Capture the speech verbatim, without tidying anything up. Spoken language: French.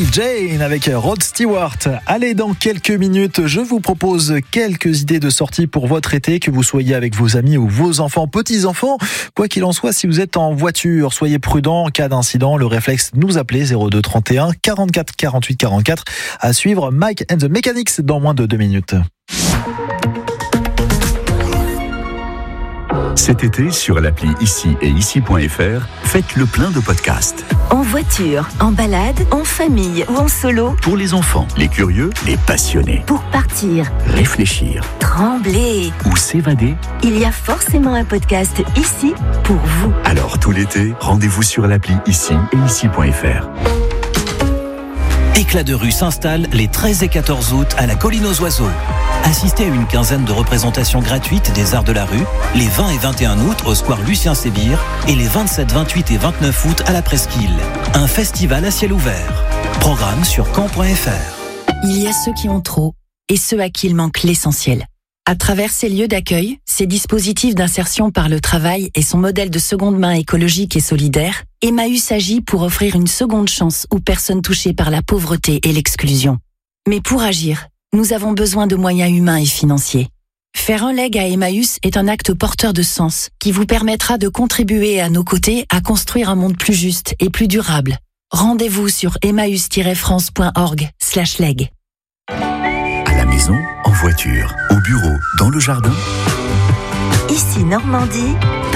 Jane avec Rod Stewart. Allez, dans quelques minutes, je vous propose quelques idées de sortie pour votre été, que vous soyez avec vos amis ou vos enfants, petits-enfants. Quoi qu'il en soit, si vous êtes en voiture, soyez prudents en cas d'incident. Le réflexe, nous appeler zéro deux trente et un quarante-quatre quarante-huit quarante-quatre. À suivre Mike and the Mechanics dans moins de deux minutes. Cet été, sur l'appli Ici et Ici point F R, faites le plein de podcasts. En voiture, en balade, en famille ou en solo. Pour les enfants, les curieux, les passionnés. Pour partir, réfléchir, trembler ou s'évader. Il y a forcément un podcast ici pour vous. Alors tout l'été, rendez-vous sur l'appli Ici et Ici point F R. Éclat de rue s'installe les treize et quatorze août à la Colline aux Oiseaux. Assistez à une quinzaine de représentations gratuites des arts de la rue, les vingt et vingt et un août au square Lucien Sébire et les vingt-sept, vingt-huit et vingt-neuf août à la Presqu'île. Un festival à ciel ouvert. Programme sur caen point F R. Il y a ceux qui ont trop et ceux à qui il manque l'essentiel. À travers ces lieux d'accueil, ces dispositifs d'insertion par le travail et son modèle de seconde main écologique et solidaire, Emmaüs agit pour offrir une seconde chance aux personnes touchées par la pauvreté et l'exclusion. Mais pour agir, nous avons besoin de moyens humains et financiers. Faire un leg à Emmaüs est un acte porteur de sens qui vous permettra de contribuer à nos côtés à construire un monde plus juste et plus durable. Rendez-vous sur emmaüs tiret france point org slash leg. À la maison, en voiture, au bureau, dans le jardin. Ici Normandie.